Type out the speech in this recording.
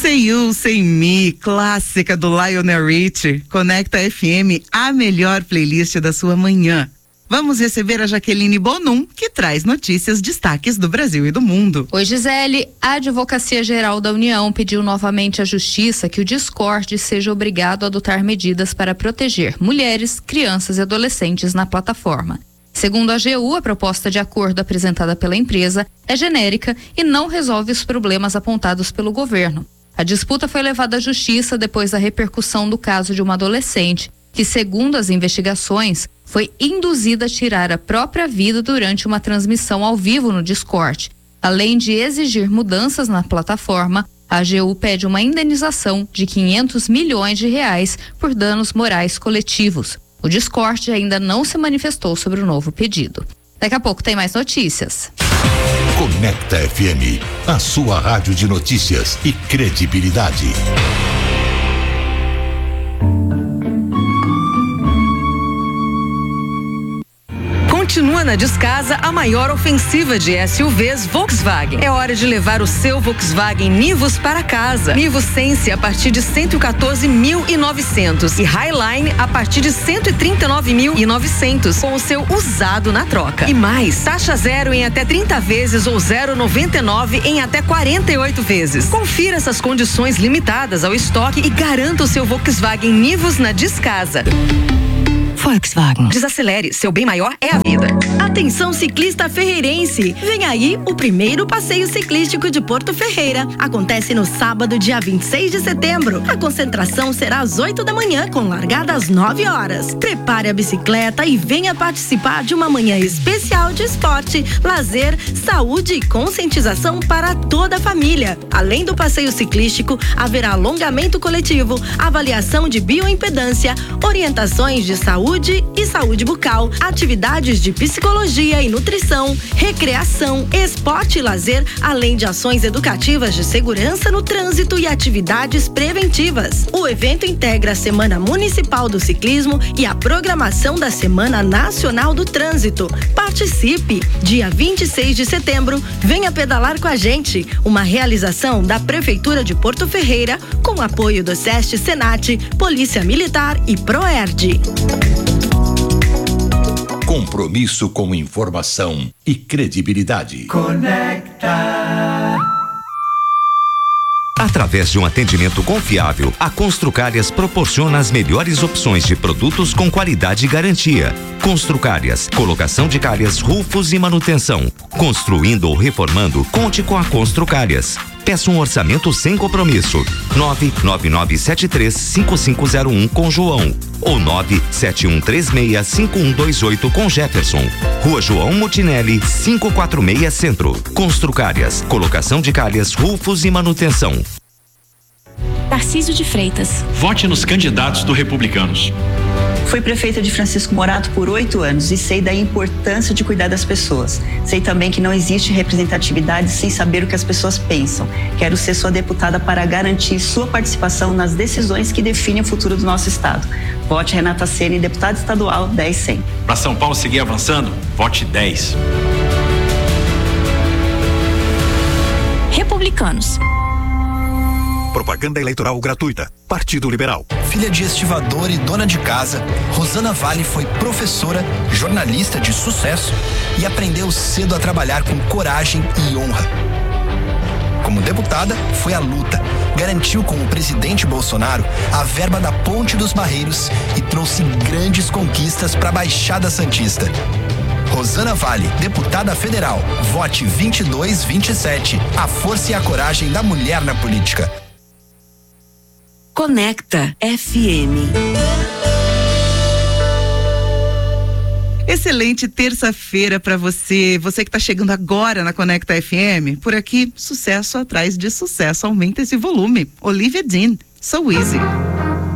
Say You, Say Me, clássica do Lionel Richie. Conecta FM, a melhor playlist da sua manhã. Vamos receber a Jaqueline Bonum, que traz notícias, destaques do Brasil e do mundo. Oi, Gisele. A Advocacia Geral da União pediu novamente à Justiça que o Discord seja obrigado a adotar medidas para proteger mulheres, crianças e adolescentes na plataforma. Segundo a AGU, a proposta de acordo apresentada pela empresa é genérica e não resolve os problemas apontados pelo governo. A disputa foi levada à Justiça depois da repercussão do caso de uma adolescente que, segundo as investigações, foi induzida a tirar a própria vida durante uma transmissão ao vivo no Discord. Além de exigir mudanças na plataforma, a AGU pede uma indenização de R$500 milhões por danos morais coletivos. O Discord ainda não se manifestou sobre o novo pedido. Daqui a pouco tem mais notícias. Conecta FM, a sua rádio de notícias e credibilidade. Continua na Descasa a maior ofensiva de SUVs Volkswagen. É hora de levar o seu Volkswagen Nivus para casa. Nivus Sense a partir de 114.900 e Highline a partir de 139.900 com o seu usado na troca. E mais, taxa zero em até 30 vezes ou 0,99 em até 48 vezes. Confira essas condições limitadas ao estoque e garanta o seu Volkswagen Nivus na Descasa. Volkswagen. Desacelere, seu bem maior é a vida. Atenção ciclista ferreirense, vem aí o primeiro passeio ciclístico de Porto Ferreira. Acontece no sábado, dia 26 de setembro. A concentração será às 8 da manhã, com largada às 9 horas. Prepare a bicicleta e venha participar de uma manhã especial de esporte, lazer, saúde e conscientização para toda a família. Além do passeio ciclístico, haverá alongamento coletivo, avaliação de bioimpedância, orientações de saúde e saúde bucal, atividades de psicologia e nutrição, recreação, esporte e lazer, além de ações educativas de segurança no trânsito e atividades preventivas. O evento integra a Semana Municipal do Ciclismo e a programação da Semana Nacional do Trânsito. Participe! Dia 26 de setembro, venha pedalar com a gente. Uma realização da Prefeitura de Porto Ferreira, com apoio do SEST Senat, Polícia Militar e Proerd. Compromisso com informação e credibilidade. Conecta. Através de um atendimento confiável, a Construcárias proporciona as melhores opções de produtos com qualidade e garantia. Construcárias, colocação de calhas, rufos e manutenção. Construindo ou reformando, conte com a Construcárias. Peça um orçamento sem compromisso. 999735501 com João ou 971365128 com Jefferson. Rua João Mutinelli, 546 Centro. Construcárias, colocação de calhas, rufos e manutenção. Tarcísio de Freitas. Vote nos candidatos do Republicanos. Fui prefeita de Francisco Morato por 8 anos e sei da importância de cuidar das pessoas. Sei também que não existe representatividade sem saber o que as pessoas pensam. Quero ser sua deputada para garantir sua participação nas decisões que definem o futuro do nosso estado. Vote Renata Ceni, deputada estadual 10-100. Para São Paulo seguir avançando, vote 10. Republicanos. Propaganda eleitoral gratuita. Partido Liberal. Filha de estivador e dona de casa, Rosana Vale foi professora, jornalista de sucesso e aprendeu cedo a trabalhar com coragem e honra. Como deputada, foi à luta, garantiu com o presidente Bolsonaro a verba da Ponte dos Barreiros e trouxe grandes conquistas para a Baixada Santista. Rosana Vale, deputada federal. Vote 2227. A força e a coragem da mulher na política. Conecta FM. Excelente terça-feira para você que está chegando agora na Conecta FM. Por aqui, sucesso atrás de sucesso. Aumenta esse volume. Olivia Dean, So Easy.